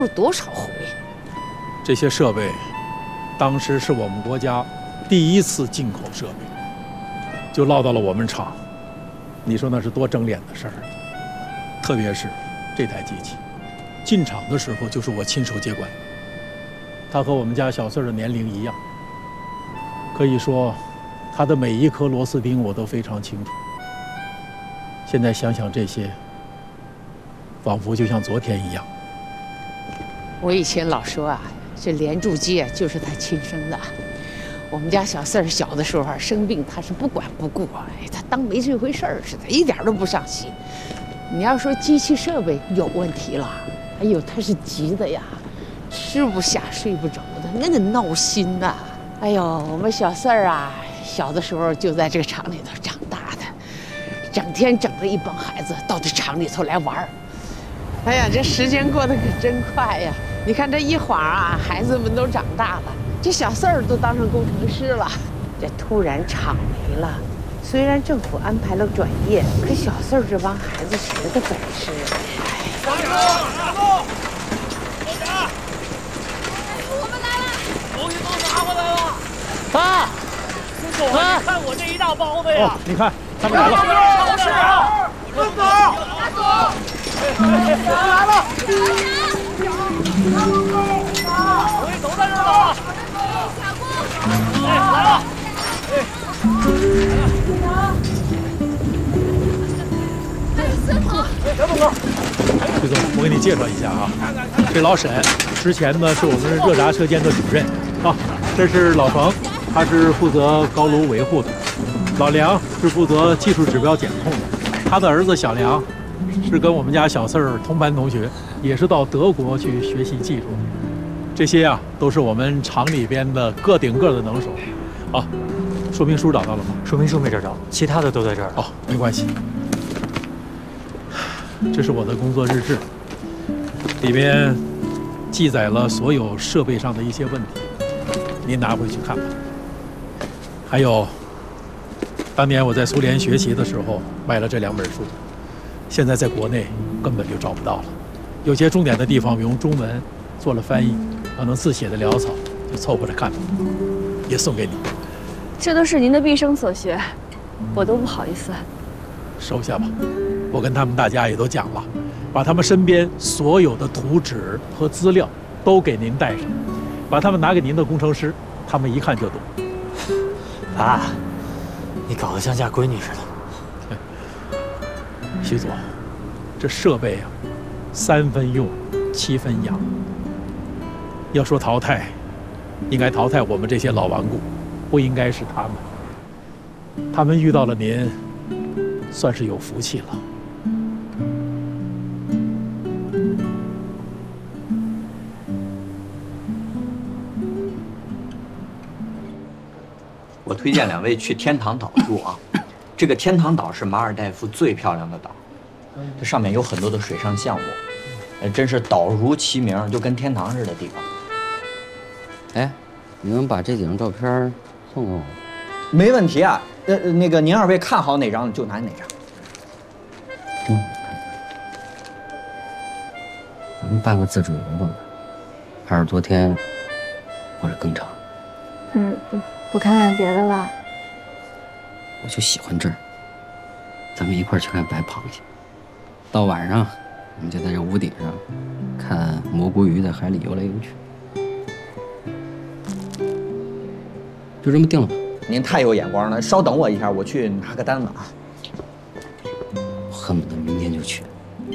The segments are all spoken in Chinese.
过多少回。 这些设备，当时是我们国家第一次进口设备，就落到了我们厂。你说那是多争脸的事儿！特别是这台机器，进厂的时候就是我亲手接管。它和我们家小四儿的年龄一样，可以说，它的每一颗螺丝钉我都非常清楚。现在想想这些，仿佛就像昨天一样。 我以前老说啊，这连柱机啊就是他亲生的。我们家小四儿小的时候生病，他是不管不顾，哎，他当没这回事儿似的，一点都不上心。你要说机器设备有问题了，哎呦，他是急的呀，吃不下睡不着的，那个闹心呐！哎呦，我们小四儿啊，小的时候就在这个厂里头长大的，整天整着一帮孩子到这厂里头来玩儿。哎呀，这时间过得可真快呀！你看这一晃啊，孩子们都长大了。这小四儿都当上工程师了，这突然厂没了，虽然政府安排了转业，可小四儿这帮孩子学的本事， 加油！加油！队长，我们来了，东西都拿回来了。 爸， 孙总，你看我这一大包子呀！ 你看他们来了。 超市啊！孙总，大总，来了！东西都在这儿了。哎，来了！小董哥， 徐总，我给你介绍一下啊，这老沈之前呢是我们热轧车间的主任啊，这是老冯，他是负责高炉维护的，老梁是负责技术指标检控的，他的儿子小梁是跟我们家小四儿同班同学，也是到德国去学习技术。这些啊都是我们厂里边的个顶个的能手。啊，说明书找到了吗？ 说明书没找着，其他的都在这儿。 哦，没关系。这是我的工作日志，里边记载了所有设备上的一些问题，您拿回去看吧。还有，当年我在苏联学习的时候买了这2本书，现在在国内根本就找不到了。有些重点的地方用中文做了翻译，可能字写的潦草，就凑合着看吧。也送给你。 这都是您的毕生所学，我都不好意思。 收下吧，我跟他们大家也都讲了，把他们身边所有的图纸和资料都给您带上，把他们拿给您的工程师，他们一看就懂。 爸，你搞得像嫁闺女似的。 徐总，这设备啊，3分用，7分养。要说淘汰，应该淘汰我们这些老顽固，不应该是他们。他们遇到了您，算是有福气了。 我推荐2位去天堂岛住啊，这个天堂岛是马尔代夫最漂亮的岛，这上面有很多的水上项目，真是岛如其名，就跟天堂似的地方。 哎，你们把这几张照片送给我。 没问题啊，那个您2位看好哪张就拿哪张。 咱们办个自助游吧，还是昨天，或者更长。 不看看别的了。 我就喜欢这儿，咱们一块儿去看白螃蟹。到晚上，我们就在这屋顶上看蘑菇鱼在海里游来游去。就这么定了吧？ 您太有眼光了，稍等我一下，我去拿个单子啊。 我恨不得明天就去。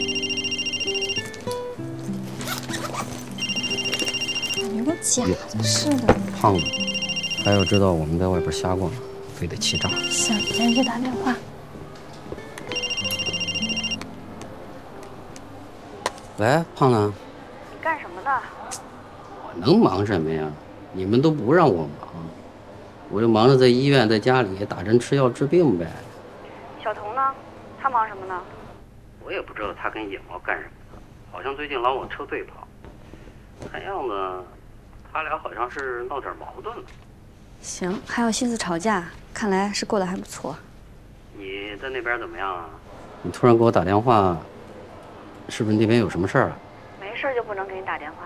有个假的似的。 胖子，还有知道我们在外边瞎逛，非得气炸。 行，先去打电话。 喂，胖子。 你干什么呢？ 我能忙什么呀？你们都不让我忙。我就忙着在医院，在家里打针吃药治病呗。 小童呢？他忙什么呢？ 我也不知道他跟野猫干什么呢，好像最近老往车队跑。看样子，他俩好像是闹点矛盾了。 行，还有心思吵架，看来是过得还不错。 你在那边怎么样啊？你突然给我打电话，是不是那边有什么事儿啊？ 没事就不能给你打电话。